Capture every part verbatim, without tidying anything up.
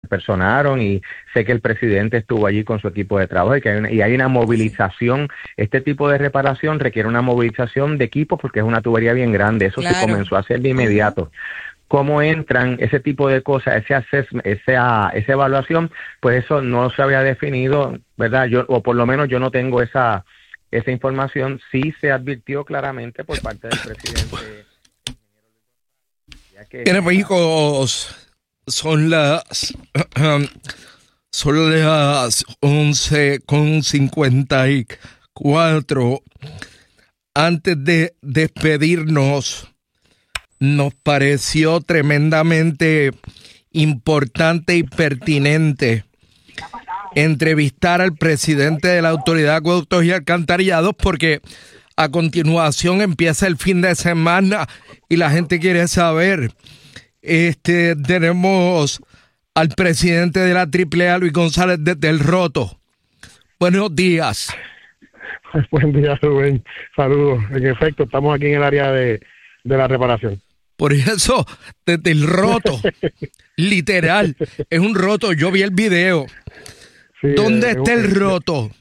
personaron y sé que el presidente estuvo allí con su equipo de trabajo y que hay una, y hay una movilización. Este tipo de reparación requiere una movilización de equipos porque es una tubería bien grande. Eso claro. Se comenzó a hacer de inmediato. Uh-huh. Cómo entran ese tipo de cosas, ese assessment, esa, esa evaluación, pues eso no se había definido, ¿verdad? Yo, o por lo menos yo no tengo esa, esa información. Sí se advirtió claramente por parte del presidente. Bien, amigos, son las son las once con cincuenta y cuatro. Antes de despedirnos, nos pareció tremendamente importante y pertinente entrevistar al presidente de la Autoridad de Acueductos y Alcantarillados porque a continuación empieza el fin de semana y la gente quiere saber. Este, tenemos al presidente de la Triple A, Luis González, desde El Roto. Buenos días. Buen día, Rubén. Saludos. En efecto, estamos aquí en el área de, de la reparación. Por eso, desde El Roto, literal, es un roto. Yo vi el video. Sí, ¿Dónde es, está el roto?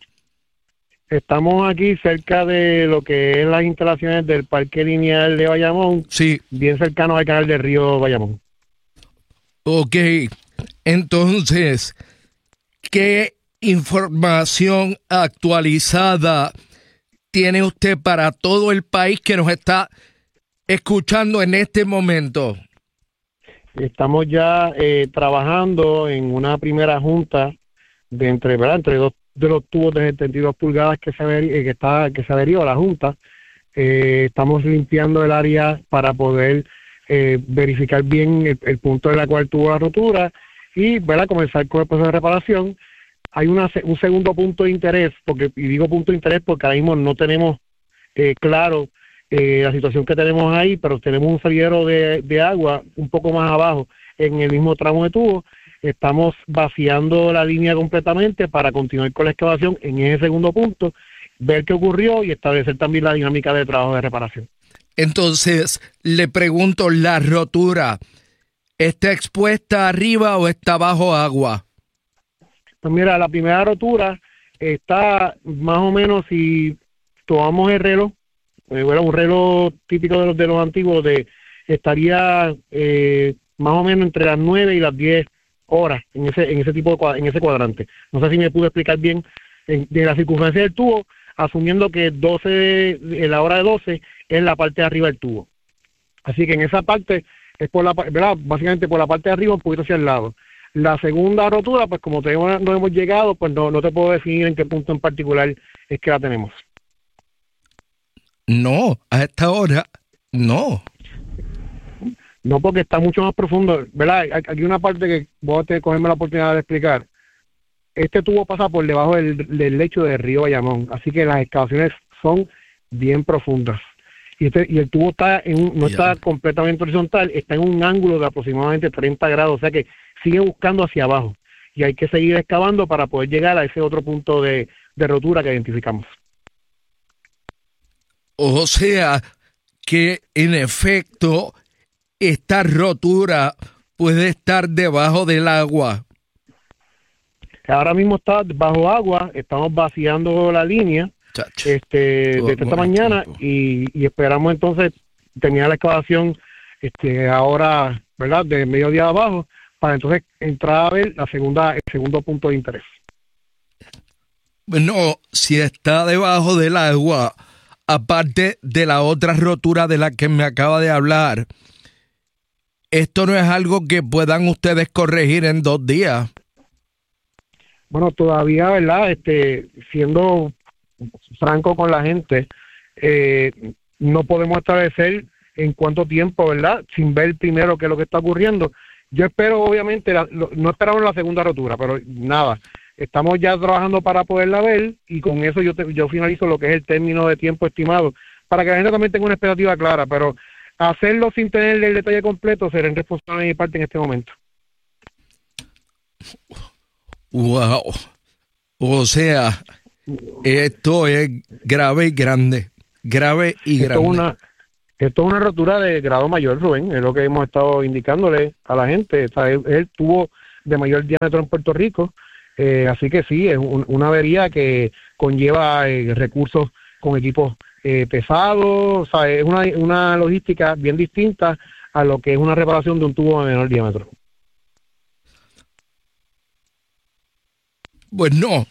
Estamos aquí cerca de lo que es las instalaciones del Parque Lineal de Bayamón. Sí. Bien cercano al canal del río Bayamón. Ok. Entonces, ¿qué información actualizada tiene usted para todo el país que nos está escuchando en este momento? Estamos ya eh, trabajando en una primera junta de entre, ¿verdad? entre dos de los tubos de setenta y dos pulgadas que se averi- eh, que está que se averió la junta. Eh, estamos limpiando el área para poder eh, verificar bien el, el punto en la cual tuvo la rotura y, ¿verdad?, comenzar con el proceso de reparación. Hay una, un segundo punto de interés, porque y digo punto de interés porque ahora mismo no tenemos eh, claro eh, la situación que tenemos ahí, pero tenemos un salidero de, de agua un poco más abajo en el mismo tramo de tubo. Estamos vaciando la línea completamente para continuar con la excavación en ese segundo punto, ver qué ocurrió y establecer también la dinámica de trabajo de reparación. Entonces, le pregunto, ¿la rotura está expuesta arriba o está bajo agua? Pues mira, la primera rotura está más o menos, si tomamos el reloj, eh, bueno, un reloj típico de los, de los antiguos, de estaría eh, más o menos entre las nueve y las diez horas en ese en ese tipo de en ese cuadrante. No sé si me pude explicar bien en, de la circunferencia del tubo, asumiendo que doce en la hora de doce es la parte de arriba del tubo. Así que en esa parte es por la, ¿verdad?, básicamente por la parte de arriba, un poquito hacia el lado. La segunda rotura, pues como todavía no hemos llegado, pues no, no te puedo definir en qué punto en particular es que la tenemos. No, a esta hora, no. No, porque está mucho más profundo, ¿verdad? Aquí una parte que voy a tener que cogerme la oportunidad de explicar. Este tubo pasa por debajo del, del lecho del río Bayamón, así que las excavaciones son bien profundas. Y, este, y el tubo está en un, no está completamente horizontal, está en un ángulo de aproximadamente treinta grados, o sea que sigue buscando hacia abajo. Y hay que seguir excavando para poder llegar a ese otro punto de, de rotura que identificamos. O sea, que en efecto esta rotura puede estar debajo del agua. Ahora mismo está bajo agua, estamos vaciando la línea Chacho. este de esta mañana y, y esperamos entonces terminar la excavación este ahora, ¿verdad?, de mediodía abajo, para entonces entrar a ver la segunda el segundo punto de interés. Bueno, si está debajo del agua, aparte de la otra rotura de la que me acaba de hablar, esto no es algo que puedan ustedes corregir en dos días. Bueno, todavía, ¿verdad?, este, siendo franco con la gente, eh, no podemos establecer en cuánto tiempo, ¿verdad?, sin ver primero qué es lo que está ocurriendo. Yo espero, obviamente, la, lo, no esperamos la segunda rotura, pero nada, estamos ya trabajando para poderla ver y con eso yo, te, yo finalizo lo que es el término de tiempo estimado, para que la gente también tenga una expectativa clara, pero hacerlo sin tener el detalle completo será irresponsable de mi parte en este momento. Wow. O sea, esto es grave y grande. Grave y esto grande. Es una, esto es una rotura de grado mayor, Rubén, es lo que hemos estado indicándole a la gente. O sea, él, él tuvo de mayor diámetro en Puerto Rico. Eh, así que sí, es un, una avería que conlleva eh, recursos con equipos eh, pesados. O sea, es una, una logística bien distinta a lo que es una reparación de un tubo de menor diámetro. Bueno,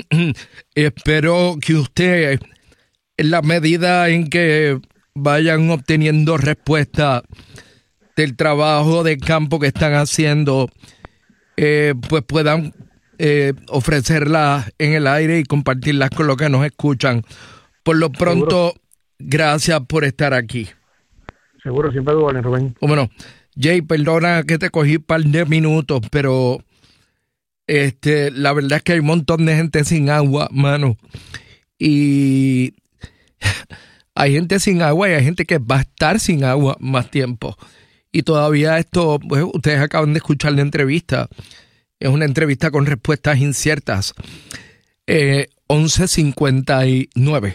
espero que usted, en la medida en que vayan obteniendo respuesta del trabajo de campo que están haciendo, eh, pues puedan eh, ofrecerlas en el aire y compartirlas con los que nos escuchan. Por lo pronto, ¿seguro? Gracias por estar aquí. Seguro, siempre duele, Rubén. Bueno, Jay, perdona que te cogí un par de minutos, pero este, la verdad es que hay un montón de gente sin agua, mano. Y hay gente sin agua y hay gente que va a estar sin agua más tiempo. Y todavía esto, pues ustedes acaban de escuchar la entrevista. Es una entrevista con respuestas inciertas. Eh, once cincuenta y nueve.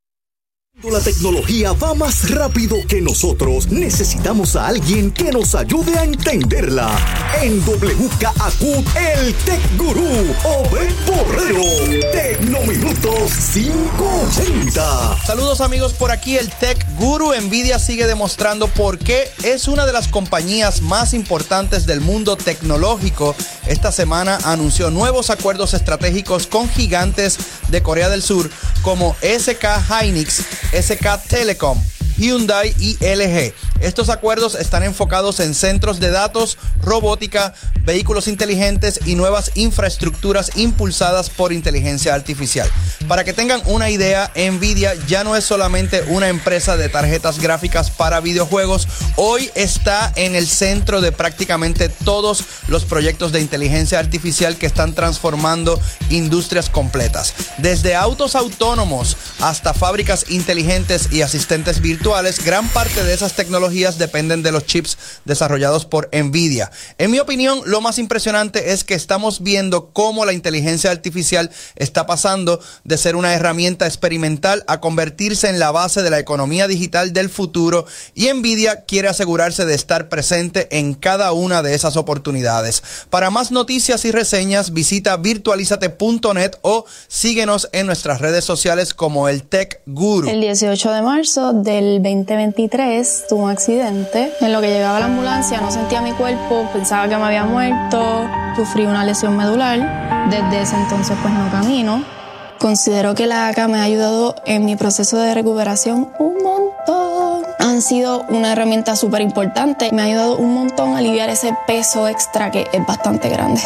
La tecnología va más rápido que nosotros. Necesitamos a alguien que nos ayude a entenderla. En W K A Q, el Tech Gurú, Obed Borrero. Tecnominutos quinientos ochenta. Saludos amigos, por aquí el Tech Guru. Nvidia sigue demostrando por qué es una de las compañías más importantes del mundo tecnológico. Esta semana anunció nuevos acuerdos estratégicos con gigantes de Corea del Sur como S K Hynix, S K Telecom, Hyundai y L G. Estos acuerdos están enfocados en centros de datos, robótica, vehículos inteligentes y nuevas infraestructuras impulsadas por inteligencia artificial. Para que tengan una idea, Nvidia ya no es solamente una empresa de tarjetas gráficas para videojuegos, hoy está en el centro de prácticamente todos los proyectos de inteligencia artificial que están transformando industrias completas. Desde autos autónomos hasta fábricas inteligentes y asistentes virtuales, gran parte de esas tecnologías dependen de los chips desarrollados por Nvidia. En mi opinión, lo más impresionante es que estamos viendo cómo la inteligencia artificial está pasando de ser una herramienta experimental a convertirse en la base de la economía digital del futuro, y Nvidia quiere asegurarse de estar presente en cada una de esas oportunidades. Para más noticias y reseñas, visita virtualizate punto net o síguenos en nuestras redes sociales como el Tech Guru. El dieciocho de marzo del veinte veintitrés tuve un accidente. En lo que llegaba la ambulancia no sentía mi cuerpo, pensaba que me había muerto, sufrí una lesión medular. Desde ese entonces pues no camino. Considero que la A C A me ha ayudado en mi proceso de recuperación un montón. Han sido una herramienta súper importante. Me ha ayudado un montón a aliviar ese peso extra que es bastante grande.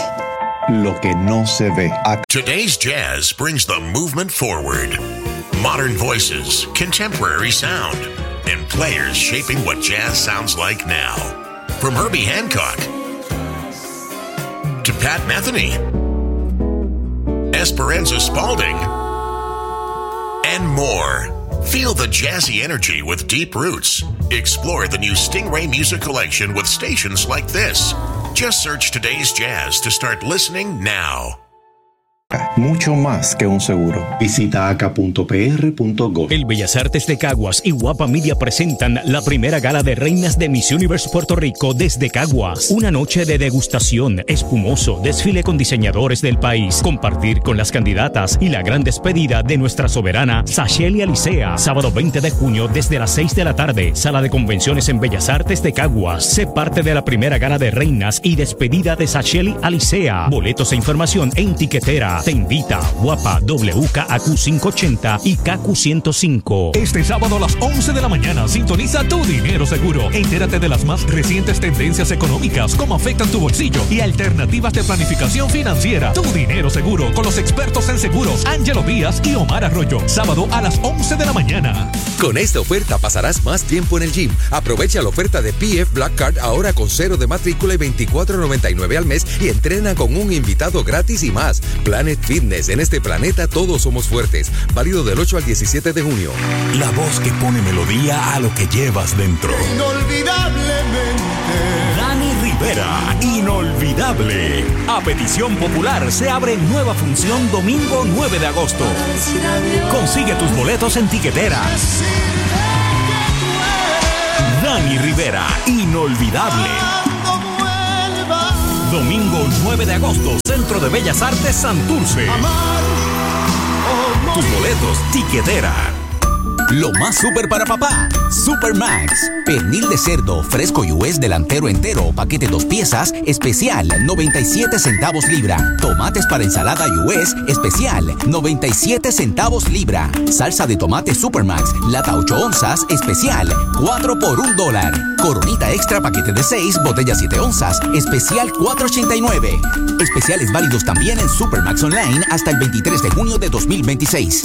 Lo que no se ve. Today's Jazz brings the movement forward. Modern voices, contemporary sound, and players shaping what jazz sounds like now. From Herbie Hancock to Pat Metheny, Esperanza Spalding, and more. Feel the jazzy energy with deep roots. Explore the new Stingray Music Collection with stations like this. Just search Today's Jazz to start listening now. Mucho más que un seguro. Visita a c a punto p r punto gov. El Bellas Artes de Caguas y Guapa Media presentan la primera gala de reinas de Miss Universe Puerto Rico desde Caguas. Una noche de degustación, espumoso, desfile con diseñadores del país, compartir con las candidatas y la gran despedida de nuestra soberana Sacheli Alicea. Sábado veinte de junio desde las seis de la tarde, Sala de Convenciones en Bellas Artes de Caguas. Sé parte de la primera gala de reinas y despedida de Sacheli Alicea. Boletos e información en Tiquetera. Te invita Guapa, W K A Q quinientos ochenta y K Q ciento cinco. Este sábado a las once de la mañana sintoniza Tu Dinero Seguro. Entérate de las más recientes tendencias económicas, cómo afectan tu bolsillo y alternativas de planificación financiera. Tu Dinero Seguro con los expertos en seguros Ángelo Díaz y Omar Arroyo. Sábado a las once de la mañana. Con esta oferta pasarás más tiempo en el gym. Aprovecha la oferta de P F Black Card ahora con cero de matrícula y veinticuatro noventa y nueve al mes y entrena con un invitado gratis y más. Planet Fitness. En este planeta todos somos fuertes. Válido del ocho al diecisiete de junio. La voz que pone melodía a lo que llevas dentro. Inolvidablemente. Dani Rivera, Inolvidable. A petición popular se abre nueva función domingo nueve de agosto. Consigue tus boletos en Tiquetera. Dani Rivera, Inolvidable. Domingo nueve de agosto, Centro de Bellas Artes Santurce. Tus boletos, Tiquetera. Lo más súper para papá, Super Max. Pernil de cerdo fresco U S delantero entero, paquete dos piezas, especial, noventa y siete centavos libra. Tomates para ensalada U S, especial, noventa y siete centavos libra. Salsa de tomate Super Max, lata ocho onzas, especial, cuatro por un dólar. Coronita extra, paquete de seis, botella siete onzas, especial cuatro ochenta y nueve. Especiales válidos también en Super Max Online hasta el veintitrés de junio de dos mil veintiséis.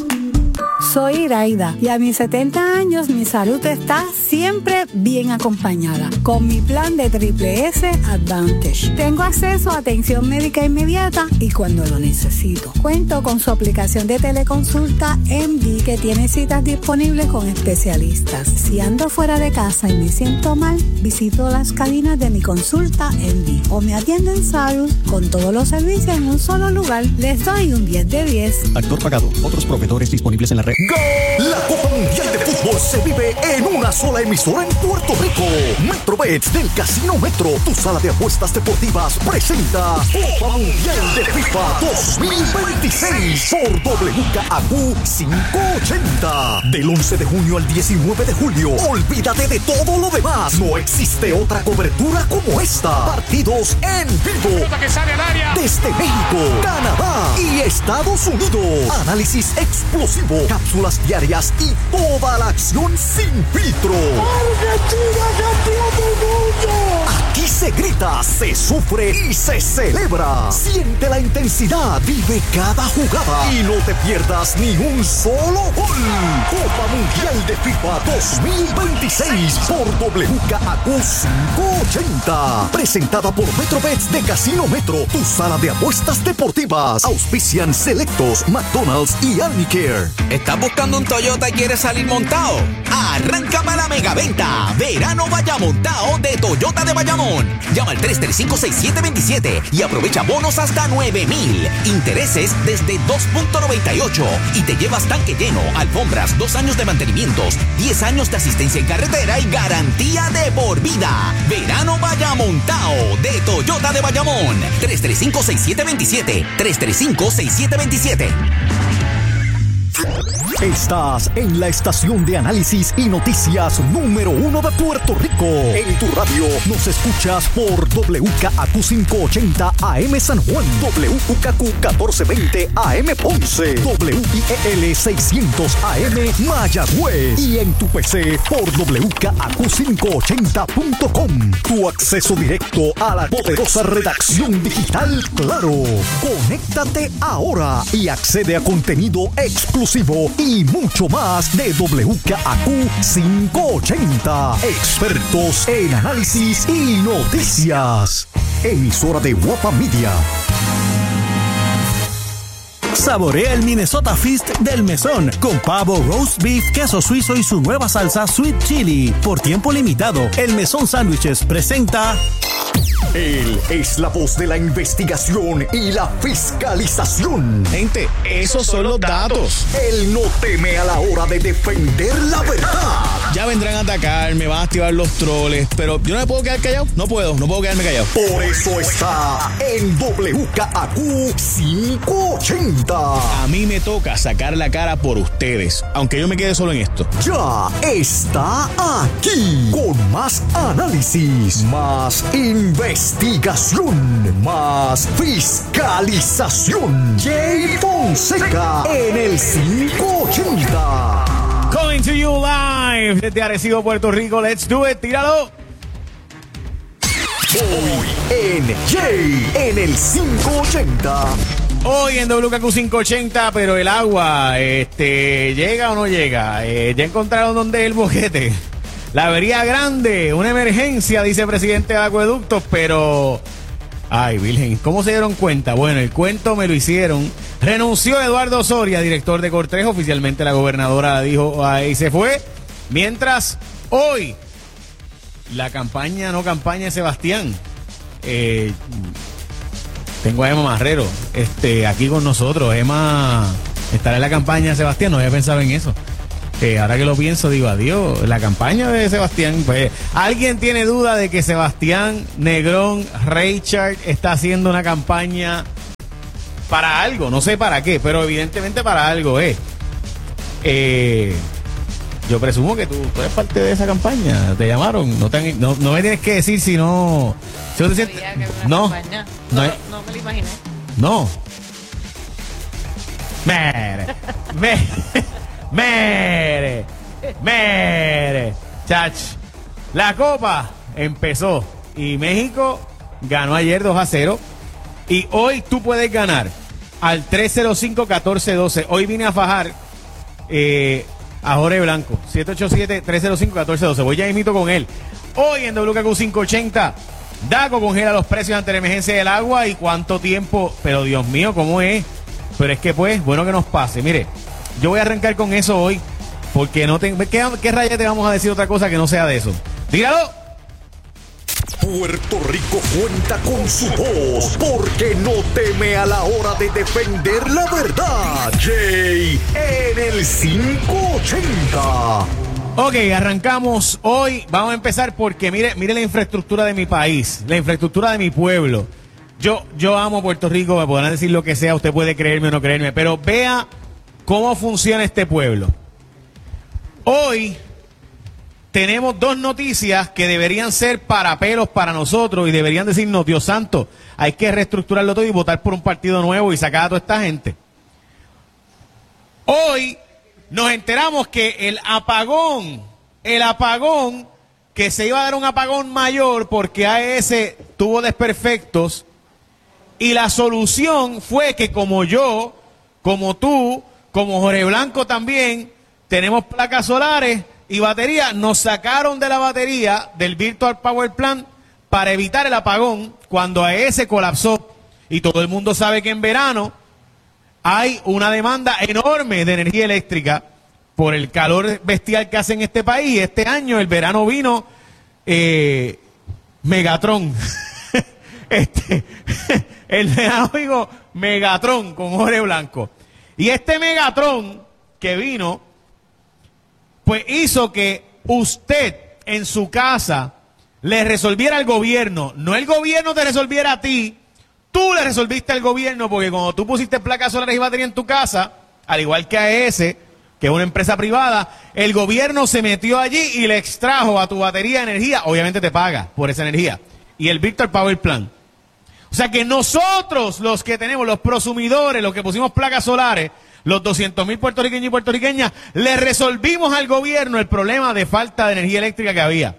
Soy Iraida y a mis setenta años mi salud está siempre bien acompañada con mi plan de Triple S Advantage. Tengo acceso a atención médica inmediata y cuando lo necesito. Cuento con su aplicación de teleconsulta M D que tiene citas disponibles con especialistas. Si ando fuera de casa y me siento mal, visito las cabinas de mi consulta M D o me atiendo en Salud con todos los servicios en un solo lugar. Les doy un diez de diez. Actor pagado. Otros proveedores disponibles en la red. ¡Gol! La Copa Mundial de Fútbol se vive en una sola emisora en Puerto Rico. Metrobets del Casino Metro, tu sala de apuestas deportivas, presenta Copa Mundial de FIFA dos mil veintiséis por W K A Q quinientos ochenta. Del once de junio al diecinueve de julio. Olvídate de todo lo demás. No existe otra cobertura como esta. Partidos en vivo. Desde México, Canadá y Estados Unidos. Análisis explosivo, cápsulas diarias y toda la acción sin filtro. ¡Argentina, campeón del mundo! Aquí se grita, se sufre y se celebra. Siente la intensidad, vive cada jugada y no te pierdas ni un solo gol. Copa Mundial de FIFA dos mil veintiséis por W K A Q quinientos ochenta. Presentada por Metrobets de Casino Metro, tu sala de apuestas deportivas. Auspician Selectos, McDonald's y Alnicare. ¿Estás buscando un Toyota y quieres salir montado? Arráncame a la megaventa. Verano vaya montado de Toyota de Bayamón. Llama al tres tres cinco, seis siete dos siete y aprovecha bonos hasta nueve mil. Intereses desde dos punto noventa y ocho. Y te llevas tanque lleno, alfombras, dos años de mantenimientos, diez años de asistencia en carretera y garantía de por vida. Verano vaya montado de Toyota de Bayamón. tres tres cinco, seis siete dos siete. tres tres cinco, seis siete dos siete. Estás en la estación de análisis y noticias número uno de Puerto Rico. En tu radio nos escuchas por W K A Q quinientos ochenta A M San Juan, W K Q catorce veinte A M Ponce, W I E L seiscientos A M Mayagüez y en tu P C por W K A Q quinientos ochenta punto com. Tu acceso directo a la poderosa redacción digital Claro. Conéctate ahora y accede a contenido exclusivo y mucho más de W K A Q quinientos ochenta. Expertos en análisis y noticias. Emisora de Guapa Media. Saborea el Minnesota Feast del Mesón con pavo, roast beef, queso suizo y su nueva salsa Sweet Chili. Por tiempo limitado, el Mesón Sándwiches presenta... Él es la voz de la investigación y la fiscalización. Gente, esos son los datos. Él no teme a la hora de defender la verdad. Ya vendrán a atacarme, van a activar los troles, pero yo no me puedo quedar callado. No puedo, no puedo quedarme callado. Por eso está en W K A Q quinientos ochenta. A mí me toca sacar la cara por ustedes, aunque yo me quede solo en esto. Ya está aquí con más análisis, más investigación, más fiscalización. Jay Fonseca en el quinientos ochenta. Coming to you live desde Arecibo, Puerto Rico. Let's do it. Tíralo. Hoy en Jay en el quinientos ochenta. Hoy en W K Q quinientos ochenta, pero el agua, este, ¿llega o no llega? Eh, ya encontraron dónde es el boquete. La avería grande, una emergencia, dice el presidente de Acueductos, pero... Ay, Virgen, ¿cómo se dieron cuenta? Bueno, el cuento me lo hicieron. Renunció Eduardo Soria, director de Cortrejo. Oficialmente la gobernadora dijo, ahí se fue. Mientras, hoy, la campaña, no campaña de Sebastián. Eh, tengo a Emma Marrero este, aquí con nosotros. Emma estará en la campaña de Sebastián, no había pensado en eso. Eh, ahora que lo pienso, digo, adiós, la campaña de Sebastián, pues, ¿alguien tiene duda de que Sebastián Negrón Richard está haciendo una campaña para algo? No sé para qué, pero evidentemente para algo es. Eh. Eh, yo presumo que tú, tú eres parte de esa campaña, te llamaron, no, te, no, no me tienes que decir si no... Si no, te sientes, no, no, no, no me lo imaginé. No. Mere, mere, mere, mere. Chach. La Copa empezó y México ganó ayer dos a cero. Y hoy tú puedes ganar al tres cero cinco, uno cuatro uno dos. Hoy vine a fajar eh, a Jorge Blanco. siete ocho siete, tres cero cinco, uno cuatro uno dos. Voy ya imito con él. Hoy en W K Q quinientos ochenta, Daco congela los precios ante la emergencia del agua. ¿Y cuánto tiempo? Pero Dios mío, ¿cómo es? Pero es que pues, bueno que nos pase. Mire, yo voy a arrancar con eso hoy, porque no tengo... ¿Qué, qué raya te vamos a decir otra cosa que no sea de eso? ¡Dígalo! Puerto Rico cuenta con su voz, porque no teme a la hora de defender la verdad. Jay en el quinientos ochenta. Ok, arrancamos hoy. Vamos a empezar porque mire, mire la infraestructura de mi país, la infraestructura de mi pueblo. Yo, yo amo Puerto Rico, me podrán decir lo que sea, usted puede creerme o no creerme, pero vea cómo funciona este pueblo. Hoy tenemos dos noticias que deberían ser parapelos para nosotros y deberían decirnos, Dios santo, hay que reestructurarlo todo y votar por un partido nuevo y sacar a toda esta gente. Hoy nos enteramos que el apagón, el apagón, que se iba a dar un apagón mayor porque A E S tuvo desperfectos, y la solución fue que como yo, como tú, como Jorge Blanco también, tenemos placas solares y baterías, nos sacaron de la batería del Virtual Power Plant para evitar el apagón cuando A E S colapsó. Y todo el mundo sabe que en verano hay una demanda enorme de energía eléctrica por el calor bestial que hace en este país. Y este año el verano vino eh, Megatron. este, el verano vino Megatron con Jorge Blanco. Y este Megatron que vino, pues hizo que usted en su casa le resolviera al gobierno. No el gobierno te resolviera a ti, tú le resolviste al gobierno, porque cuando tú pusiste placas solares y batería en tu casa, al igual que A E S, que es una empresa privada, el gobierno se metió allí y le extrajo a tu batería energía. Obviamente te paga por esa energía. Y el Virtual Power Plant. O sea que nosotros, los que tenemos, los prosumidores, los que pusimos placas solares, los doscientos mil puertorriqueños y puertorriqueñas, le resolvimos al gobierno el problema de falta de energía eléctrica que había.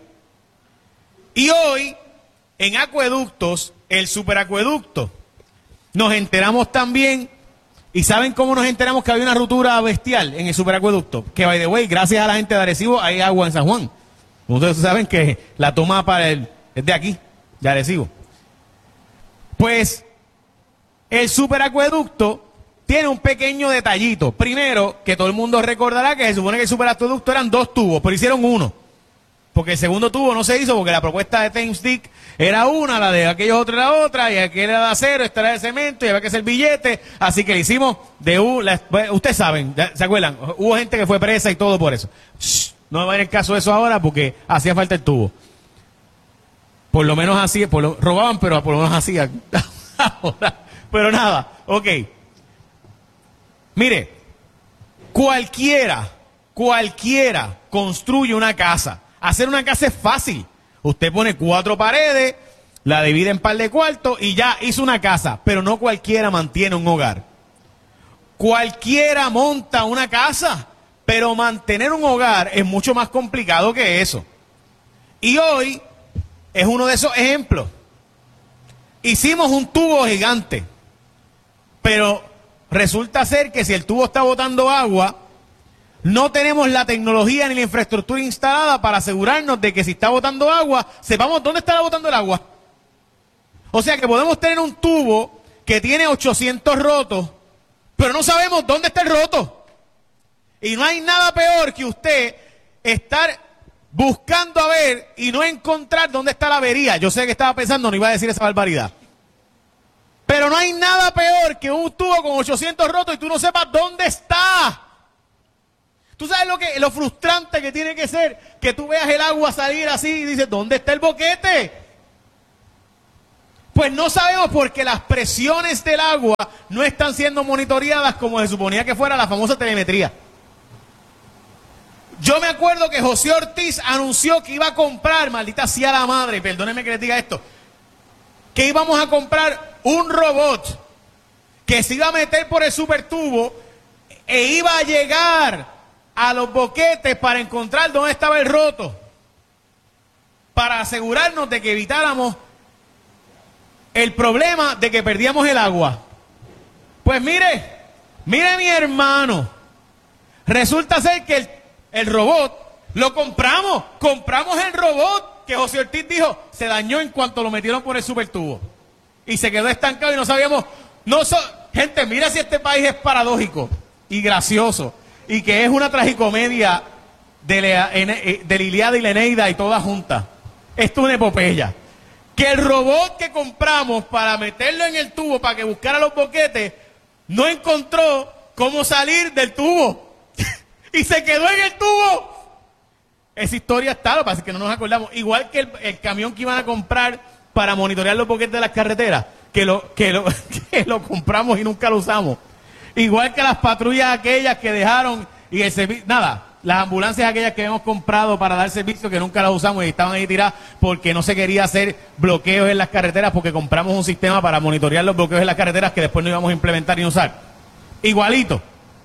Y hoy, en acueductos, el superacueducto, nos enteramos también, y ¿saben cómo nos enteramos que había una ruptura bestial en el superacueducto? Que, by the way, gracias a la gente de Arecibo hay agua en San Juan. Ustedes saben que la toma para el, es de aquí, de Arecibo. Pues, el superacueducto tiene un pequeño detallito. Primero, que todo el mundo recordará que se supone que el superacueducto eran dos tubos, pero hicieron uno. Porque el segundo tubo no se hizo porque la propuesta de Thames Dick era una, la de aquellos otros era otra, y aquel era de acero, esta era de cemento, y había que hacer billete. Así que le hicimos de un... La, ustedes saben, ¿se acuerdan? Hubo gente que fue presa y todo por eso. Shh, no me va a ir el caso de eso ahora porque hacía falta el tubo. Por lo menos así, por lo, robaban, pero por lo menos hacían. Pero nada, ok. Mire, cualquiera, cualquiera construye una casa. Hacer una casa es fácil. Usted pone cuatro paredes, la divide en par de cuartos y ya hizo una casa. Pero no cualquiera mantiene un hogar. Cualquiera monta una casa, pero mantener un hogar es mucho más complicado que eso. Y hoy es uno de esos ejemplos. Hicimos un tubo gigante, pero resulta ser que si el tubo está botando agua, no tenemos la tecnología ni la infraestructura instalada para asegurarnos de que si está botando agua, sepamos dónde está botando el agua. O sea que podemos tener un tubo que tiene ochocientos rotos, pero no sabemos dónde está el roto. Y no hay nada peor que usted estar buscando a ver y no encontrar dónde está la avería. Yo sé que estaba pensando, no iba a decir esa barbaridad. Pero no hay nada peor que un tubo con ochocientos rotos y tú no sepas dónde está. ¿Tú sabes lo que lo frustrante que tiene que ser que tú veas el agua salir así y dices, ¿dónde está el boquete? Pues no sabemos porque las presiones del agua no están siendo monitoreadas como se suponía que fuera la famosa telemetría. Yo me acuerdo que José Ortiz anunció que iba a comprar, maldita sea la madre, perdónenme que les diga esto, que íbamos a comprar un robot que se iba a meter por el supertubo e iba a llegar a los boquetes para encontrar dónde estaba el roto, para asegurarnos de que evitáramos el problema de que perdíamos el agua. Pues mire, mire mi hermano, resulta ser que el, el robot lo compramos, compramos el robot que José Ortiz dijo se dañó en cuanto lo metieron por el supertubo y se quedó estancado y no sabíamos, no so, gente, mira si este país es paradójico y gracioso y que es una tragicomedia de la, de la Ilíada y la Eneida y todas juntas. Esto es una epopeya. Que el robot que compramos para meterlo en el tubo para que buscara los boquetes no encontró cómo salir del tubo y se quedó en el tubo. Esa historia está, lo que pasa es que no nos acordamos. Igual que el, el camión que iban a comprar para monitorear los boquetes de las carreteras, que lo, que lo, que lo compramos y nunca lo usamos. Igual que las patrullas aquellas que dejaron y el servicio, nada. Las ambulancias aquellas que hemos comprado para dar servicio que nunca las usamos y estaban ahí tiradas porque no se quería hacer bloqueos en las carreteras porque compramos un sistema para monitorear los bloqueos en las carreteras que después no íbamos a implementar ni usar. Igualito.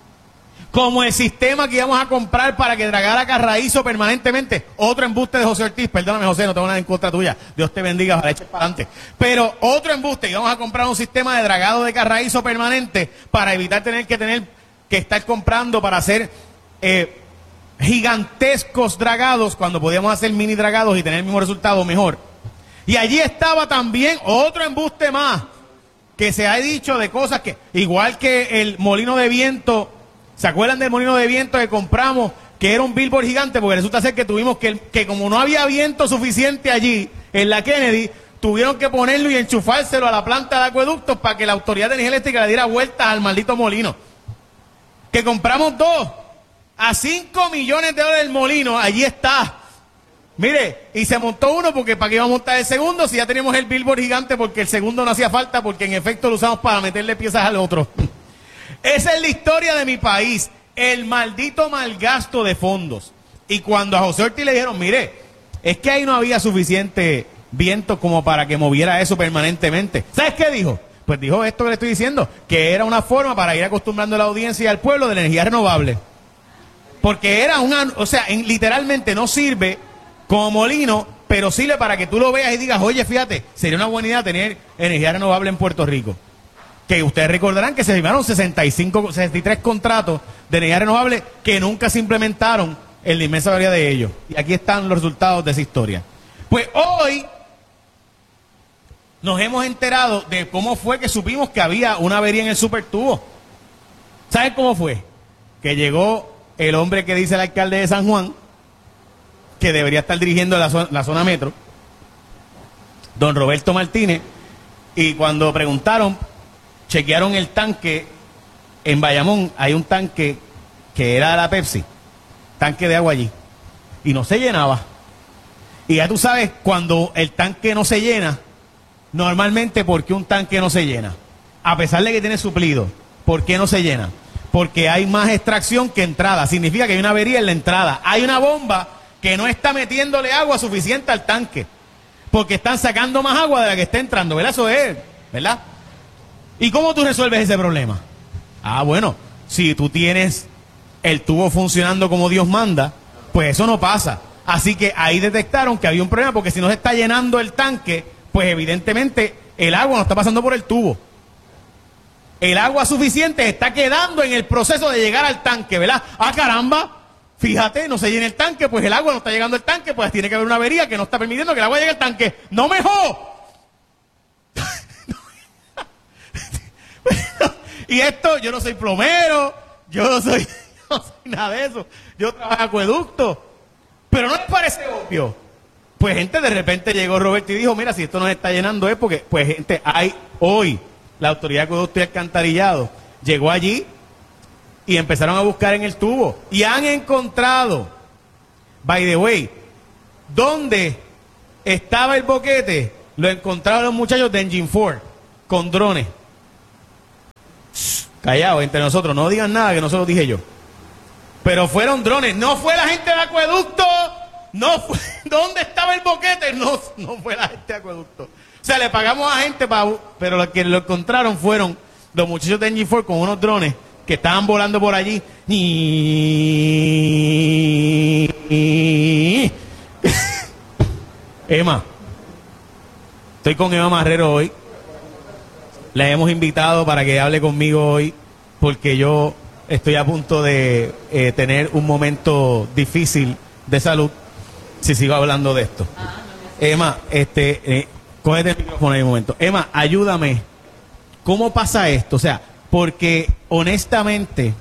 Como el sistema que íbamos a comprar para que dragara Carraízo permanentemente. Otro embuste de José Ortiz. Perdóname, José, no tengo nada en contra tuya. Dios te bendiga, ojalá eches para adelante. Pero otro embuste. Íbamos a comprar un sistema de dragado de Carraízo permanente para evitar tener que tener que estar comprando para hacer eh, gigantescos dragados cuando podíamos hacer mini dragados y tener el mismo resultado mejor. Y allí estaba también otro embuste más que se ha dicho de cosas que, igual que el molino de viento, ¿se acuerdan del molino de viento que compramos? Que era un billboard gigante, porque resulta ser que tuvimos que, que como no había viento suficiente allí en la Kennedy, tuvieron que ponerlo y enchufárselo a la planta de acueductos para que la Autoridad de Energía Eléctrica le diera vueltas al maldito molino. Que compramos dos. A cinco millones de dólares el molino, allí está. Mire, y se montó uno porque para qué iba a montar el segundo si ya teníamos el billboard gigante porque el segundo no hacía falta porque en efecto lo usamos para meterle piezas al otro. Esa es la historia de mi país, el maldito malgasto de fondos. Y cuando a José Ortiz le dijeron, mire, es que ahí no había suficiente viento como para que moviera eso permanentemente. ¿Sabes qué dijo? Pues dijo esto que le estoy diciendo, que era una forma para ir acostumbrando a la audiencia y al pueblo de la energía renovable. Porque era una, o sea, en, literalmente no sirve como molino, pero sirve para que tú lo veas y digas, oye, fíjate, sería una buena idea tener energía renovable en Puerto Rico. Que ustedes recordarán que se firmaron sesenta y cinco, sesenta y tres contratos de energía renovable que nunca se implementaron en la inmensa mayoría de ellos. Y aquí están los resultados de esa historia. Pues hoy nos hemos enterado de cómo fue que supimos que había una avería en el supertubo. ¿Saben cómo fue? Que llegó el hombre que dice el alcalde de San Juan, que debería estar dirigiendo la zona, la zona metro, don Roberto Martínez, y cuando preguntaron, chequearon el tanque en Bayamón, hay un tanque que era de la Pepsi, tanque de agua allí, y no se llenaba. Y ya tú sabes, cuando el tanque no se llena, normalmente, ¿por qué un tanque no se llena? A pesar de que tiene suplido, ¿por qué no se llena? Porque hay más extracción que entrada. Significa que hay una avería en la entrada. Hay una bomba que no está metiéndole agua suficiente al tanque. Porque están sacando más agua de la que está entrando. ¿Verdad? Eso es, ¿verdad? ¿Y cómo tú resuelves ese problema? Ah, bueno, si tú tienes el tubo funcionando como Dios manda, pues eso no pasa. Así que ahí detectaron que había un problema, porque si no se está llenando el tanque, pues evidentemente el agua no está pasando por el tubo. El agua suficiente está quedando en el proceso de llegar al tanque, ¿verdad? Ah, caramba, fíjate, no se llena el tanque, pues el agua no está llegando al tanque, pues tiene que haber una avería que no está permitiendo que el agua llegue al tanque. ¡No me jodas! Y esto, yo no soy plomero, yo no soy, no soy nada de eso, yo trabajo en acueducto, pero ¿no les parece obvio? Pues gente, de repente llegó Roberto y dijo, mira, si esto nos está llenando es porque, pues gente, hay hoy, la Autoridad de Acueducto y Alcantarillado llegó allí y empezaron a buscar en el tubo y han encontrado, by the way, ¿dónde estaba el boquete? Lo encontraron los muchachos de Engine cuatro con drones. Callados entre nosotros, no digan nada que no se lo dije yo. Pero fueron drones, no fue la gente del acueducto, no fue, ¿dónde estaba el boquete? No, no fue la gente del acueducto. O sea, le pagamos a gente para, pero los que lo encontraron fueron los muchachos de Engine cuatro con unos drones que estaban volando por allí. Emma, estoy con Emma Marrero hoy. La hemos invitado para que hable conmigo hoy porque yo estoy a punto de eh, tener un momento difícil de salud si sigo hablando de esto. Emma, este, eh, cógete el micrófono en un momento. Emma, ayúdame. ¿Cómo pasa esto? O sea, porque honestamente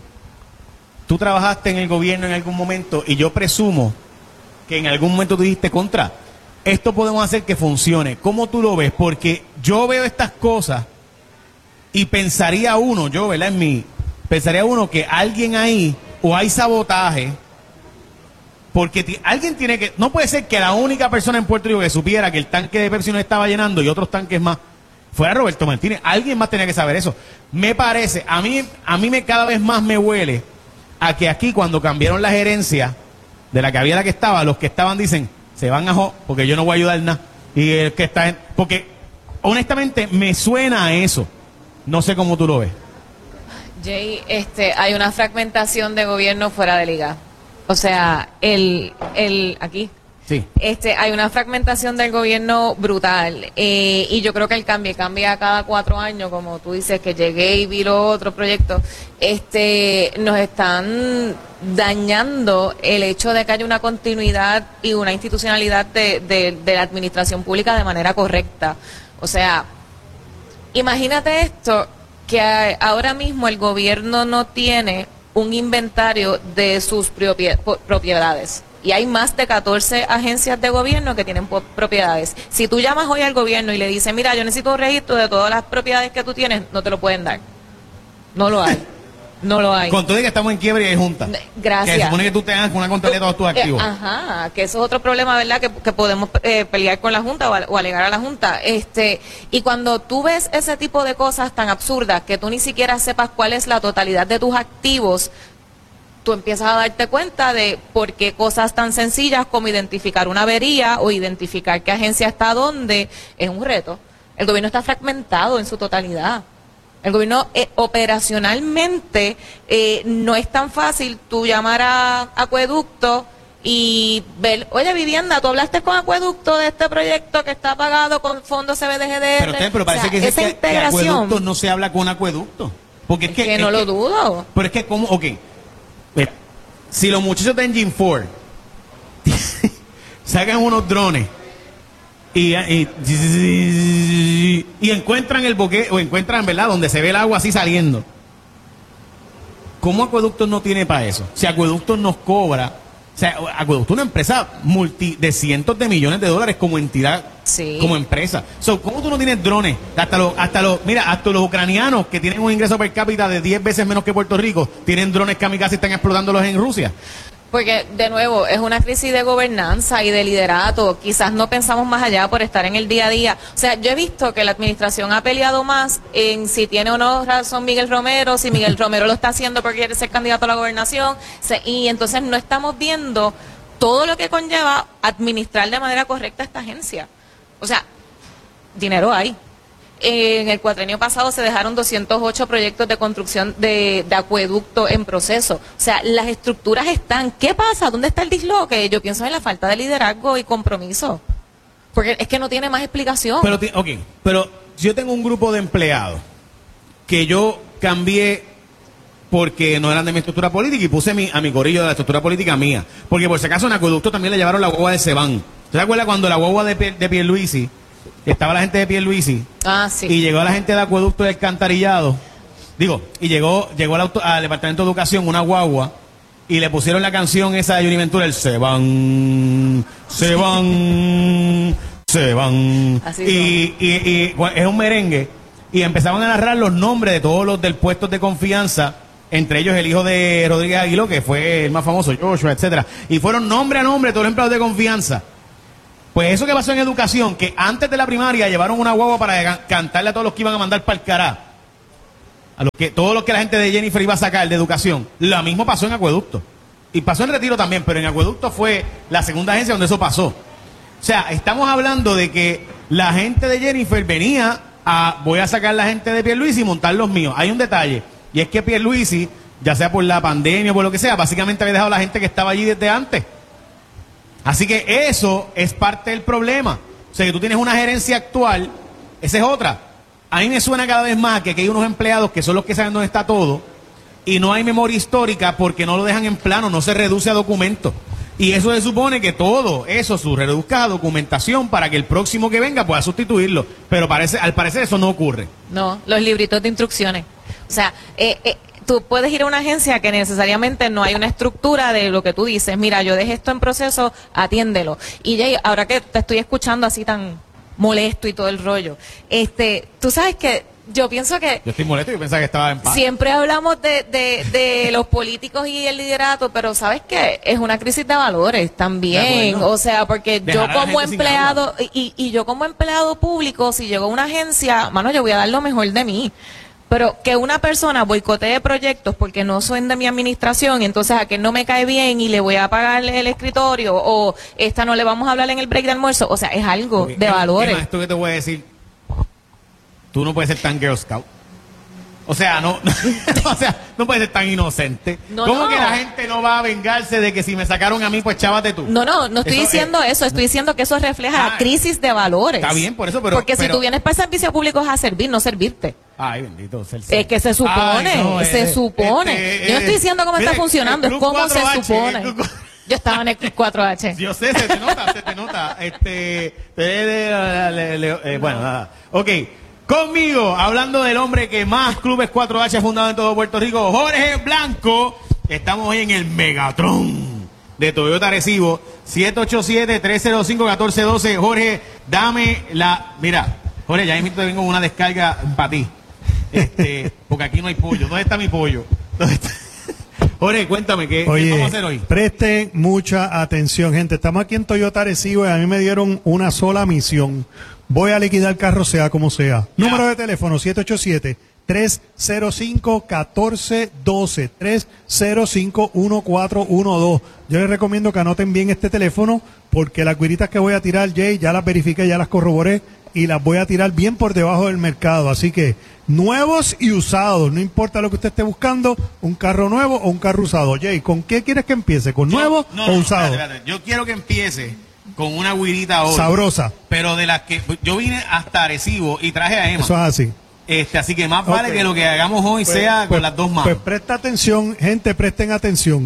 tú trabajaste en el gobierno en algún momento y yo presumo que en algún momento tú dijiste contra. Esto podemos hacer que funcione. ¿Cómo tú lo ves? Porque yo veo estas cosas y pensaría uno, yo, ¿verdad? En mí, pensaría uno que alguien ahí, o hay sabotaje, porque t- alguien tiene que, no puede ser que la única persona en Puerto Rico que supiera que el tanque de Pepsi no estaba llenando y otros tanques más, fuera Roberto Martínez. Alguien más tenía que saber eso. Me parece, a mí, a mí me cada vez más me huele a que aquí cuando cambiaron la gerencia, de la que había la que estaba, los que estaban dicen, se van a jo, porque yo no voy a ayudar nada. Y el que está en, porque honestamente me suena a eso. No sé cómo tú lo ves. Jay, este, hay una fragmentación de gobierno fuera de liga. O sea, el, el, aquí. Sí. Este, hay una fragmentación del gobierno brutal. Eh, y yo creo que el cambio cambia cada cuatro años, como tú dices, que llegué y vi los otros proyectos. Este, nos están dañando el hecho de que haya una continuidad y una institucionalidad de, de, de la administración pública de manera correcta. O sea, imagínate esto, que ahora mismo el gobierno no tiene un inventario de sus propiedades. Y hay más de catorce agencias de gobierno que tienen propiedades. Si tú llamas hoy al gobierno y le dices, mira, yo necesito un registro de todas las propiedades que tú tienes, no te lo pueden dar. No lo hay. No lo hay. Con todo y que estamos en quiebra y hay junta. Gracias. Que se supone que tú tengas una contabilidad de todos tus activos. Eh, ajá, que eso es otro problema, ¿verdad? Que, que podemos eh, pelear con la Junta o, o alegar a la Junta. Este, y cuando tú ves ese tipo de cosas tan absurdas que tú ni siquiera sepas cuál es la totalidad de tus activos, tú empiezas a darte cuenta de por qué cosas tan sencillas como identificar una avería o identificar qué agencia está dónde es un reto. El gobierno está fragmentado en su totalidad. El gobierno eh, operacionalmente eh, no es tan fácil tú llamar a Acueducto y ver, oye, Vivienda, tú hablaste con Acueducto de este proyecto que está pagado con fondos C B D G D R. Pero, usted, pero parece o sea, que, esa que, integración, que Acueducto no se habla con Acueducto. Porque es, es que, que es no que, lo dudo. Pero es que, ¿cómo? Ok. Mira, si los muchachos de Engine cuatro sacan unos drones y, y, y encuentran el boquete, o encuentran, ¿verdad?, donde se ve el agua así saliendo. ¿Cómo Acueductos no tiene para eso? Si Acueductos nos cobra, o sea, Acueductos es una empresa multi de cientos de millones de dólares como entidad, sí, como empresa. So, ¿cómo tú no tienes drones? Hasta los, hasta los, mira, hasta los ucranianos que tienen un ingreso per cápita de diez veces menos que Puerto Rico, tienen drones kamikaze y están explotándolos en Rusia. Porque, de nuevo, es una crisis de gobernanza y de liderato. Quizás no pensamos más allá por estar en el día a día. O sea, yo he visto que la administración ha peleado más en si tiene o no razón Miguel Romero, si Miguel Romero lo está haciendo porque quiere ser candidato a la gobernación. Y entonces no estamos viendo todo lo que conlleva administrar de manera correcta esta agencia. O sea, dinero hay. En el cuatrenio pasado se dejaron doscientos ocho proyectos de construcción de, de acueducto en proceso. O sea, las estructuras están. ¿Qué pasa? ¿Dónde está el disloque? Yo pienso en la falta de liderazgo y compromiso. Porque es que no tiene más explicación. Pero, ok, pero yo tengo un grupo de empleados que yo cambié porque no eran de mi estructura política y puse mi, a mi corillo de la estructura política mía. Porque por si acaso en acueducto también le llevaron la guagua de Sebán. ¿Usted se acuerda cuando la guagua de, de Pierluisi, estaba la gente de Pierluisi, ah, sí, y llegó la gente de acueducto del alcantarillado, digo, y llegó llegó al, auto, al Departamento de Educación una guagua y le pusieron la canción esa de Johnny Ventura, el se van, se van, se van, así y, y, y, y es un merengue, y empezaban a narrar los nombres de todos los del puestos de confianza entre ellos el hijo de Rodríguez Aguiló, que fue el más famoso, Joshua, etcétera, y fueron nombre a nombre todos los empleados de confianza. Pues eso que pasó en educación, que antes de la primaria llevaron una guagua para cantarle a todos los que iban a mandar para el cará, a los que, todos los que la gente de Jennifer iba a sacar de educación, lo mismo pasó en Acueducto. Y pasó en Retiro también, pero en Acueducto fue la segunda agencia donde eso pasó. O sea, estamos hablando de que la gente de Jennifer venía a, voy a sacar la gente de Pierluisi y montar los míos. Hay un detalle, y es que Pierluisi, ya sea por la pandemia o por lo que sea, básicamente había dejado a la gente que estaba allí desde antes. Así que eso es parte del problema. O sea, que tú tienes una gerencia actual, esa es otra. A mí me suena cada vez más que aquí hay unos empleados que son los que saben dónde está todo y no hay memoria histórica porque no lo dejan en plano, no se reduce a documentos. Y eso se supone que todo eso se reduzca a documentación para que el próximo que venga pueda sustituirlo. Pero parece, al parecer eso no ocurre. No, los libritos de instrucciones. O sea, eh, eh, tú puedes ir a una agencia que necesariamente no hay una estructura de lo que tú dices. Mira, yo dejé esto en proceso, atiéndelo. Y Jay, ahora que te estoy escuchando así tan molesto y todo el rollo, este, tú sabes que yo pienso que... Yo estoy molesto y pensaba que estaba en paz. Siempre hablamos de, de, de los políticos y el liderato, pero ¿sabes qué? Es una crisis de valores también. O sea, porque yo como empleado, y, y yo como empleado público, si llego a una agencia, mano, yo voy a dar lo mejor de mí. Pero que una persona boicotee proyectos porque no son de mi administración, y entonces a que no me cae bien y le voy a pagarle el escritorio, o esta no le vamos a hablar en el break de almuerzo, o sea, es algo okay. de valores. Esto que te voy a decir, tú no puedes ser tan Girl Scout. O sea, no, o sea, no puedes ser tan inocente. No, ¿Cómo no. que la gente no va a vengarse de que si me sacaron a mí, pues chávate tú? No, no, no estoy eso, diciendo eh, eso, estoy diciendo que eso refleja ah, la crisis de valores. Está bien, por eso, pero... Porque pero, si tú vienes para el servicio público es a servir, no servirte. Ay, bendito sea el Es que se supone, Ay, no, se eh, supone. Este, Yo no estoy diciendo cómo mire, está funcionando, es cómo se H, supone. Club... Yo estaba en el Club cuatro H. Yo sé, se te nota, se te nota. Este, te, le, le, le, eh, bueno, nada. Ok. Conmigo, hablando del hombre que más clubes cuatro H ha fundado en todo Puerto Rico, Jorge Blanco. Estamos hoy en el Megatron de Toyota Arecibo, siete ocho siete, tres cero cinco, uno cuatro uno dos. Jorge, dame la... Mira, Jorge, ya mismo te vengo una descarga para ti. Este, porque aquí no hay pollo. ¿Dónde está mi pollo? ¿Dónde está? Jorge, cuéntame, ¿qué, Oye, ¿qué vamos a hacer hoy? Presten mucha atención, gente. Estamos aquí en Toyota Arecibo y a mí me dieron una sola misión. Voy a liquidar el carro sea como sea. Ya. Número de teléfono siete ocho siete, tres cero cinco, uno cuatro uno dos, tres cero cinco, uno cuatro uno dos. Yo les recomiendo que anoten bien este teléfono porque las guiritas que voy a tirar, Jay, ya las verifiqué, ya las corroboré y las voy a tirar bien por debajo del mercado. Así que nuevos y usados, no importa lo que usted esté buscando, un carro nuevo o un carro usado. Jay, ¿con qué quieres que empiece? ¿Con yo, nuevo no, o no, usado? Espérate, espérate. Yo quiero que empiece con una guirita hoy. Sabrosa. Pero de las que yo vine hasta Arecibo y traje a Emma. Eso es así. Este, así que más vale okay. que lo que hagamos hoy pues, sea pues, con las dos manos. Pues presta atención, gente, presten atención.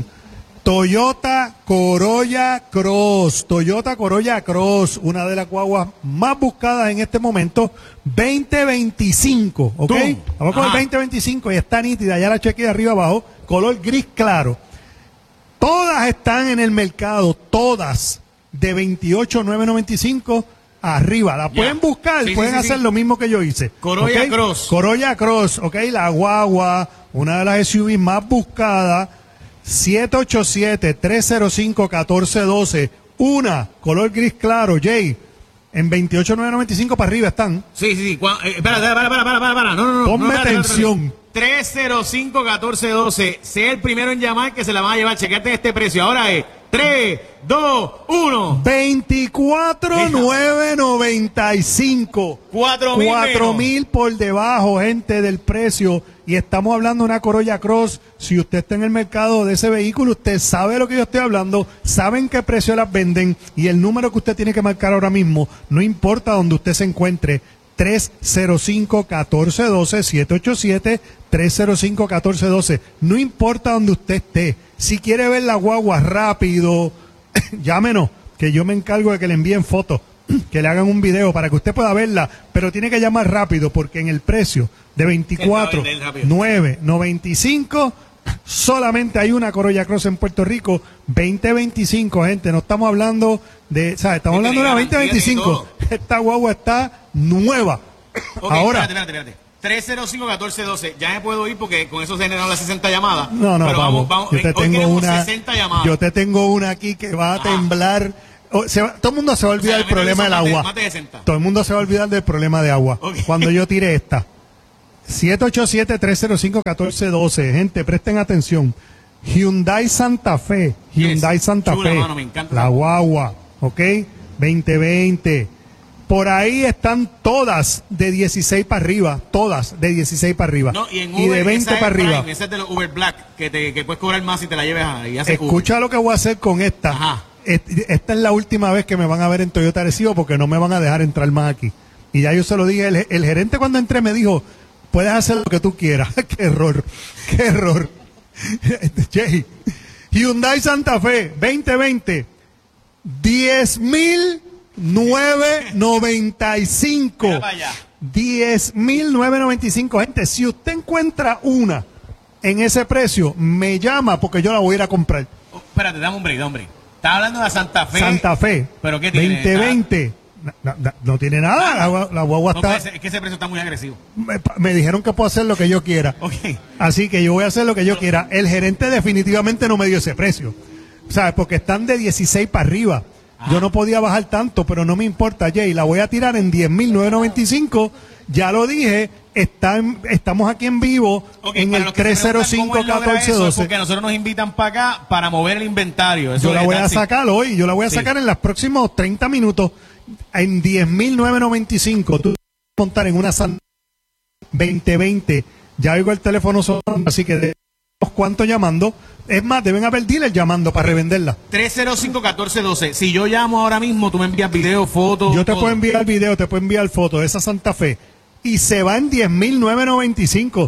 Toyota Corolla Cross, Toyota Corolla Cross, una de las guaguas más buscadas en este momento, veinte veinticinco, ¿ok? ¿Tú? Vamos con el veinte veinticinco y está nítida, ya la chequeé de arriba abajo, color gris claro. Todas están en el mercado, todas de veintiocho mil novecientos noventa y cinco arriba. La pueden ya. buscar, sí, pueden sí, sí, hacer sí. lo mismo que yo hice. Corolla ¿okay? Cross. Corolla Cross, ok, la guagua, una de las S U V más buscadas. siete ocho siete, tres cero cinco, uno cuatro uno dos. Una, color gris claro, Jay. En veintiocho mil novecientos noventa y cinco para arriba están. Sí, sí, sí. Eh, espera, para, para, para, para, para. No, no, no. Ponme no, espérate, atención. Espérate, espérate. tres cero cinco, uno cuatro uno dos. Sea el primero en llamar que se la van a llevar. Chequeate este precio. Ahora es tres, dos, uno. veinticuatro mil novecientos noventa y cinco. cuatro mil. cuatro mil por debajo, gente, del precio. Y estamos hablando de una Corolla Cross. Si usted está en el mercado de ese vehículo, usted sabe de lo que yo estoy hablando, saben qué precio las venden y el número que usted tiene que marcar ahora mismo, no importa donde usted se encuentre, tres cero cinco, uno cuatro uno dos, siete ocho siete, tres cero cinco, uno cuatro uno dos. No importa donde usted esté. Si quiere ver la guagua rápido, llámenos, que yo me encargo de que le envíen fotos, que le hagan un video para que usted pueda verla, pero tiene que llamar rápido porque en el precio de veinticuatro mil novecientos noventa y cinco solamente hay una Corolla Cross en Puerto Rico, veinte veinticinco, gente, no estamos hablando de, ¿sabes? Estamos hablando de una veinte veinticinco. Esta guagua está nueva. Okay, ahora, espérate, espérate, espérate. tres cero cinco, uno cuatro uno dos. Ya me puedo ir porque con eso se generan las sesenta llamadas. No, no, pero vamos, vamos, vamos. Yo te Hoy tengo una, sesenta llamadas. yo te tengo una aquí que va a temblar. O, se va, todo el mundo se va a olvidar o sea, del problema del agua. Más de sesenta. Todo el mundo se va a olvidar del problema de agua. Okay. Cuando yo tire esta. siete ocho siete, tres cero cinco, uno cuatro uno dos. Gente, presten atención. Hyundai Santa Fe. Hyundai yes. Santa Chula, Fe. Mano, me encanta. La guagua. ¿Ok? veinte veinte. Por ahí están todas de dieciséis para arriba, todas de dieciséis para arriba. No, y, en y Uber, de veinte para arriba. Prime, ese es de los Uber Black, que, te, que puedes cobrar más si te la lleves ahí. Escucha Uber. Lo que voy a hacer con esta. Ajá. Esta es la última vez que me van a ver en Toyota Arecibo porque no me van a dejar entrar más aquí. Y ya yo se lo dije, el, el gerente cuando entré me dijo, puedes hacer lo que tú quieras. Qué error, qué error. Jay, Hyundai Santa Fe veinte veinte, diez mil novecientos noventa y cinco. diez mil novecientos noventa y cinco. Gente, si usted encuentra una en ese precio, me llama porque yo la voy a ir a comprar. Oh, espérate, dame un break, dame un break. Estás hablando de Santa Fe. Santa Fe. ¿Pero qué tiene? veinte veinte. No, no, no tiene nada. La, la guagua no está. Ser, es que ese precio está muy agresivo. Me, me dijeron que puedo hacer lo que yo quiera. Okay. Así que yo voy a hacer lo que yo quiera. El gerente definitivamente no me dio ese precio. ¿Sabes? Porque están de dieciséis para arriba. Ah. Yo no podía bajar tanto, pero no me importa, Jay. La voy a tirar en diez mil novecientos noventa y cinco. Ya lo dije. Está en, estamos aquí en vivo okay, en el tres cero cinco, uno cuatro uno dos. Porque nosotros nos invitan para acá para mover el inventario. Eso yo la voy a sacar hoy. Yo la voy a sí. sacar en los próximos treinta minutos. En diez mil novecientos noventa y cinco. Tú vas a montar en una Santa veinte veinte. Ya oigo el teléfono sonando, así que de cuánto llamando. Es más, deben haber dealers llamando para revenderla. tres cero cinco, uno cuatro uno dos. Si yo llamo ahora mismo, tú me envías video, fotos. Yo te todo. puedo enviar video, te puedo enviar fotos de esa Santa Fe. Y se va en diez mil novecientos noventa y cinco.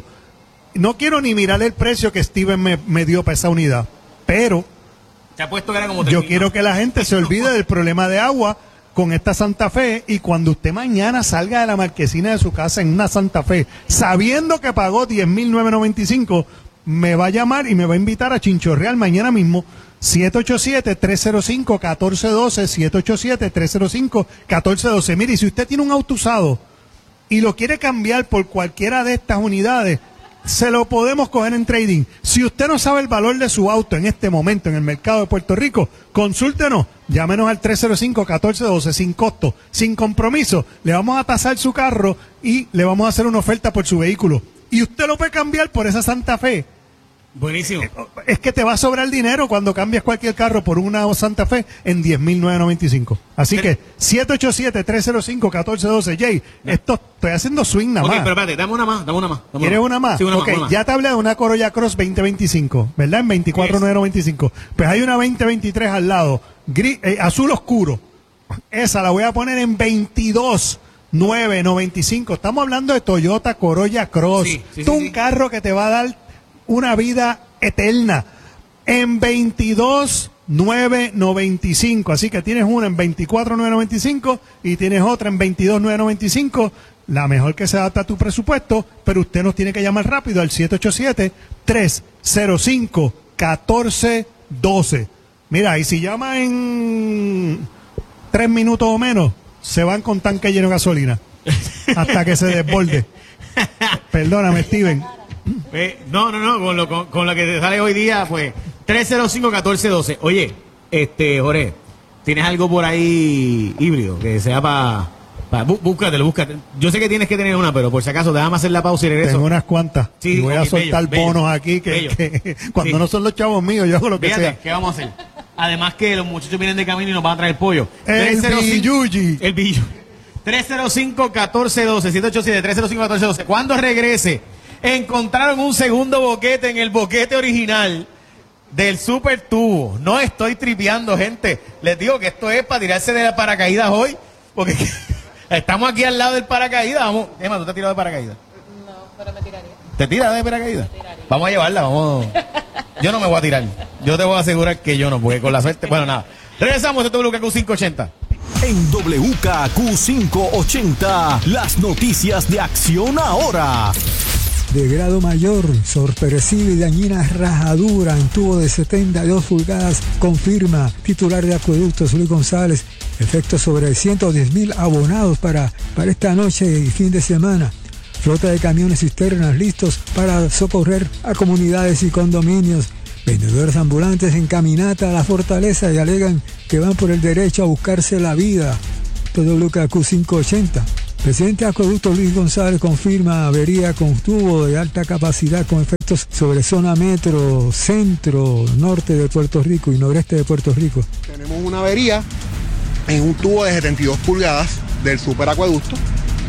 No quiero ni mirar el precio que Steven me, me dio para esa unidad. Pero te ha puesto que era como yo quiero que la gente se olvide del problema de agua con esta Santa Fe, y cuando usted mañana salga de la marquesina de su casa en una Santa Fe, sabiendo que pagó diez mil novecientos noventa y cinco, me va a llamar y me va a invitar a Chinchorreal mañana mismo. siete ocho siete, tres cero cinco, uno cuatro uno dos, siete ocho siete, tres cero cinco, uno cuatro uno dos. Mire, y si usted tiene un auto usado y lo quiere cambiar por cualquiera de estas unidades, se lo podemos coger en trading. Si usted no sabe el valor de su auto en este momento en el mercado de Puerto Rico, consúltenos, llámenos al tres cero cinco, uno cuatro uno dos, sin costo, sin compromiso. Le vamos a tasar su carro y le vamos a hacer una oferta por su vehículo. Y usted lo puede cambiar por esa Santa Fe. Buenísimo. Es que te va a sobrar dinero cuando cambias cualquier carro por una Santa Fe en diez mil novecientos noventa y cinco. Así que siete ocho siete, tres cero cinco, uno cuatro uno dos. Jay, no. esto estoy haciendo swing nada okay, más. pero espérate, dame una más, dame una más. Dame ¿Quieres una más? Sí, una okay, más, una ya más. te hablé de una Corolla Cross veinte veinticinco, ¿verdad? En veinticuatro mil novecientos noventa y cinco. Pues hay una veinte veintitrés al lado, gris, eh, azul oscuro. Esa la voy a poner en veintidós mil novecientos noventa y cinco. Estamos hablando de Toyota Corolla Cross. Sí, sí, sí, un sí. carro que te va a dar una vida eterna en veintidós mil novecientos noventa y cinco. Así que tienes una en veinticuatro mil novecientos noventa y cinco y tienes otra en veintidós mil novecientos noventa y cinco. La mejor que se adapta a tu presupuesto, pero usted nos tiene que llamar rápido al siete ocho siete, tres cero cinco, uno cuatro uno dos. Mira, y si llama en tres minutos o menos, se van con tanque lleno de gasolina hasta que se desborde. Perdóname, Steven. Eh, no, no, no, con lo, con, con lo que te sale hoy día, pues, tres cero cinco, uno cuatro uno dos. Oye, este, Jorge, ¿tienes algo por ahí híbrido que sea para... Pa, bú, búscatelo, búscate. Yo sé que tienes que tener una, pero por si acaso, déjame hacer la pausa y regreso. Tengo unas cuantas. Sí, y voy okay, a soltar bello, bonos bello, aquí que, bello. que cuando sí. no son los chavos míos, yo hago lo que Fíjate, sea. ¿qué vamos a hacer? Además que los muchachos vienen de camino y nos van a traer pollo. El Billuyi. El Billuyi. tres cero cinco, uno cuatro uno dos, siete ocho siete, tres cero cinco, uno cuatro uno dos. Cuando regrese, encontraron un segundo boquete en el boquete original del Super Tubo. No estoy tripeando, gente. Les digo que esto es para tirarse de la paracaídas hoy, porque estamos aquí al lado del paracaídas. Vamos, Emma, ¿tú te has tirado de paracaídas? No, pero me tiraría. ¿Te tiras de paracaídas? Vamos a llevarla, vamos. Yo no me voy a tirar. Yo te voy a asegurar que yo no, porque con la suerte. Bueno, nada. Regresamos a W K Q quinientos ochenta. En W K Q quinientos ochenta, las noticias de Acción Ahora. De grado mayor, sorpresiva y dañina rajadura en tubo de setenta y dos pulgadas, confirma titular de Acueductos Luis González. Efecto sobre ciento diez mil abonados para, para esta noche y fin de semana. Flota de camiones cisternas listos para socorrer a comunidades y condominios. Vendedores ambulantes en caminata a la fortaleza y alegan que van por el derecho a buscarse la vida. W K Q quinientos ochenta. Presidente de Acueducto Luis González confirma avería con tubo de alta capacidad con efectos sobre zona metro, centro, norte de Puerto Rico y noreste de Puerto Rico. Tenemos una avería en un tubo de setenta y dos pulgadas del superacueducto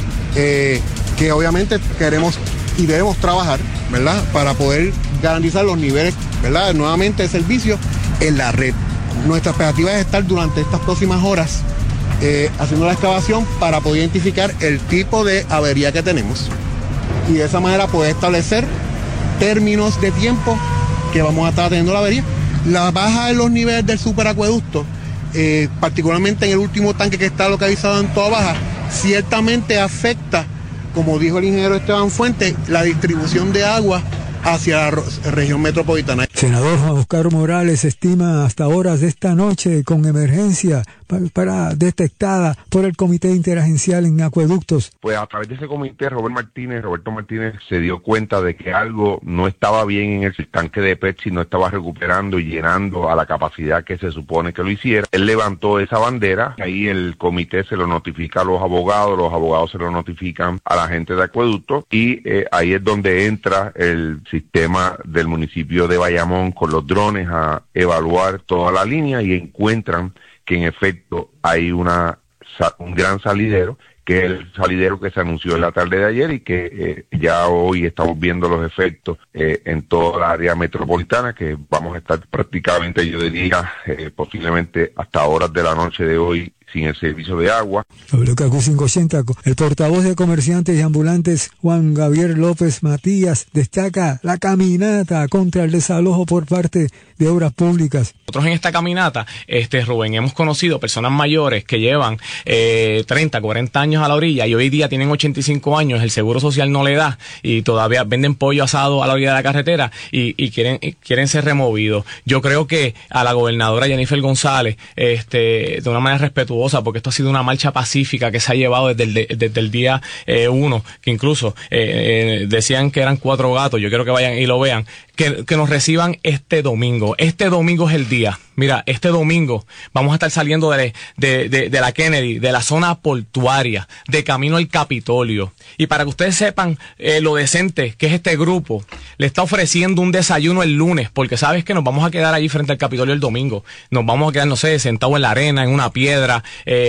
eh, que obviamente queremos y debemos trabajar, ¿verdad?, para poder garantizar los niveles, ¿verdad?, nuevamente de servicio en la red. Nuestra expectativa es estar durante estas próximas horas eh, haciendo la excavación para poder identificar el tipo de avería que tenemos y de esa manera poder establecer términos de tiempo que vamos a estar teniendo la avería. La baja de los niveles del superacueducto, eh, particularmente en el último tanque que está localizado en Toa Baja, ciertamente afecta, como dijo el ingeniero Esteban Fuentes, la distribución de agua hacia la región metropolitana. Senador Juan Oscar Morales estima hasta horas de esta noche con emergencia para, para detectada por el Comité Interagencial en Acueductos. Pues a través de ese comité, Robert Martínez, Roberto Martínez se dio cuenta de que algo no estaba bien en el tanque de Pepsi, no estaba recuperando y llenando a la capacidad que se supone que lo hiciera. Él levantó esa bandera, ahí el comité se lo notifica a los abogados, los abogados se lo notifican a la gente de Acueducto y eh, ahí es donde entra el sistema del municipio de Bayamón con los drones a evaluar toda la línea y encuentran que en efecto hay una un gran salidero, que es el salidero que se anunció en la tarde de ayer y que eh, ya hoy estamos viendo los efectos eh, en toda la área metropolitana, que vamos a estar prácticamente, yo diría, eh, posiblemente hasta horas de la noche de hoy sin el servicio de agua. W K Q quinientos ochenta, el portavoz de comerciantes y ambulantes Juan Gabriel López Matías destaca la caminata contra el desalojo por parte de obras públicas. Nosotros en esta caminata, este Rubén, hemos conocido personas mayores que llevan eh, treinta, cuarenta años a la orilla y hoy día tienen ochenta y cinco años, el seguro social no le da y todavía venden pollo asado a la orilla de la carretera y, y quieren y quieren ser removidos. Yo creo que a la gobernadora Jennifer González, este, de una manera respetuosa, porque esto ha sido una marcha pacífica que se ha llevado desde el, desde el día eh, uno, que incluso eh, eh, decían que eran cuatro gatos. Yo quiero que vayan y lo vean, que, que nos reciban este domingo. Este domingo es el día. Mira, este domingo vamos a estar saliendo de, de, de, de la Kennedy, de la zona portuaria, de camino al Capitolio. Y para que ustedes sepan eh, lo decente que es este grupo, le está ofreciendo un desayuno el lunes, porque sabes que nos vamos a quedar allí frente al Capitolio el domingo. Nos vamos a quedar, no sé, sentados en la arena, en una piedra,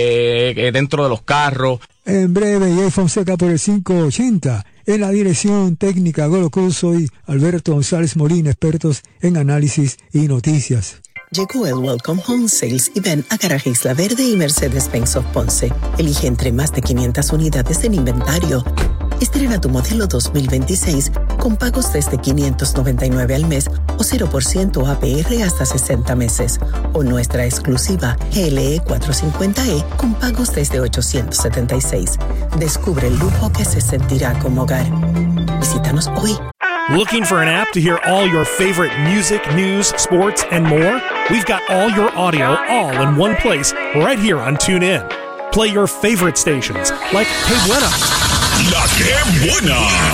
eh, dentro de los carros. En breve, Jay Fonseca por el quinientos ochenta. En la dirección técnica Golo Cruz, soy Alberto González Molina, expertos en análisis y noticias. Llegó el Welcome Home Sales y ven a Garaje Isla Verde y Mercedes-Benz of Ponce. Elige entre más de quinientas unidades en inventario. Estrena tu modelo dos mil veintiséis con pagos desde quinientos noventa y nueve al mes o cero por ciento A P R hasta sesenta meses. O nuestra exclusiva G L E cuatrocientos cincuenta E con pagos desde ochocientos setenta y seis. Descubre el lujo que se sentirá como hogar. Visítanos hoy. Looking for an app to hear all your favorite music, news, sports, and more? We've got all your audio all in one place right here on TuneIn. Play your favorite stations like Que Buena, La Que Buena,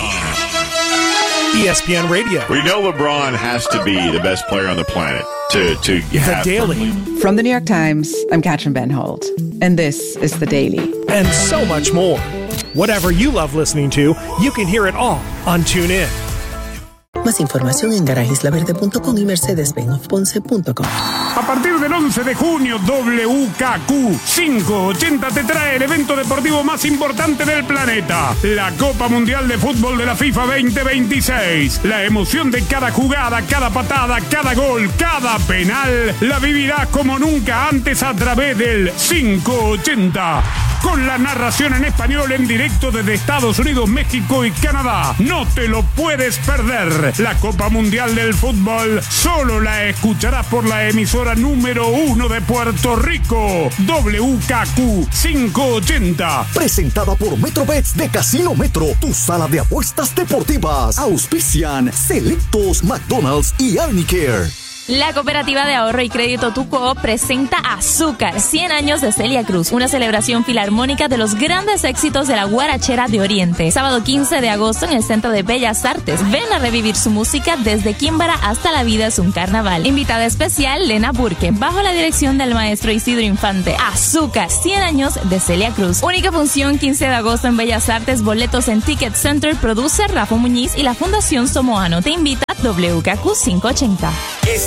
E S P N Radio. We know LeBron has to be the best player on the planet to, to have The Daily. From the New York Times, I'm Katrin Van Holt, and this is The Daily. And so much more. Whatever you love listening to, you can hear it all on TuneIn. Más información en garaje isla verde punto com y mercedes benz of ponce punto com. A partir del once de junio, W K Q quinientos ochenta te trae el evento deportivo más importante del planeta, la Copa Mundial de Fútbol de la FIFA veinte veintiséis. La emoción de cada jugada, cada patada, cada gol, cada penal, la vivirás como nunca antes a través del quinientos ochenta. Con la narración en español en directo desde Estados Unidos, México y Canadá. No te lo puedes perder. La Copa Mundial del Fútbol solo la escucharás por la emisora número uno de Puerto Rico, W K Q quinientos ochenta. Presentada por Metrobets de Casino Metro, tu sala de apuestas deportivas. Auspician Selectos, McDonald's y Arnicare. La Cooperativa de Ahorro y Crédito Tucoop presenta Azúcar, cien años de Celia Cruz, una celebración filarmónica de los grandes éxitos de la guarachera de Oriente. Sábado quince de agosto en el Centro de Bellas Artes. Ven a revivir su música desde Químbara hasta La Vida es un Carnaval. Invitada especial, Lena Burke, bajo la dirección del maestro Isidro Infante. Azúcar, cien años de Celia Cruz. Única función quince de agosto en Bellas Artes, boletos en Ticket Center, produce Rafa Muñiz y la Fundación Somoano. Te invita W K Q quinientos ochenta.